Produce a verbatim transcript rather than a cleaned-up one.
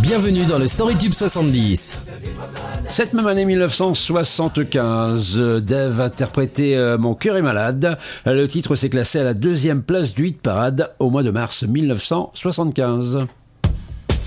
Bienvenue dans le StoryTube soixante-dix. Cette même année mille neuf cent soixante-quinze, Dave interprétait euh, Mon cœur est malade. Le titre s'est classé à la deuxième place du hit parade au mois de mars mille neuf cent soixante-quinze.